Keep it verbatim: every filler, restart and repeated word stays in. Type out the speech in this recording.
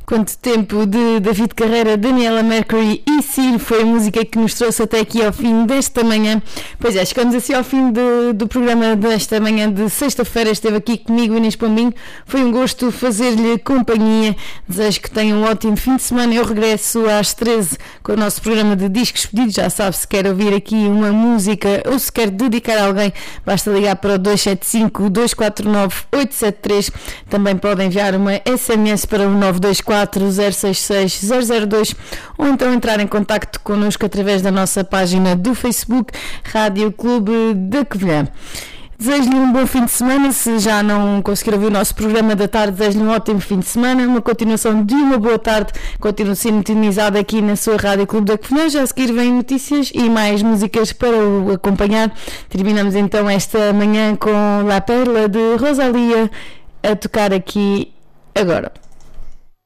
Quanto Tempo, de David Carreira, Daniela Mercury e Ciro, foi a música que nos trouxe até aqui ao fim desta manhã. Pois é, chegamos assim ao fim de, do programa desta manhã de sexta-feira. Esteve aqui comigo, Inês Pombinho. Foi um gosto fazer-lhe companhia. Desejo que tenha um ótimo fim de semana. Eu regresso às treze com o nosso programa de discos pedidos. Já sabe, se quer ouvir aqui uma música ou se quer dedicar a alguém, basta ligar para o dois sete cinco, dois quatro nove, oito sete três. Também pode enviar uma S M S para o nove dois quatro, zero seis seis, zero zero dois ou então entrar em contacto connosco através da nossa página do Facebook Rádio Clube da Covilhã. Desejo-lhe um bom fim de semana. Se já não conseguir ouvir o nosso programa da tarde, desejo-lhe um ótimo fim de semana, uma continuação de uma boa tarde. Continuo sintonizado aqui na sua Rádio Clube da Covilhã. Já a seguir vêm notícias e mais músicas para o acompanhar. Terminamos então esta manhã com La Perla de Rosalía a tocar aqui agora.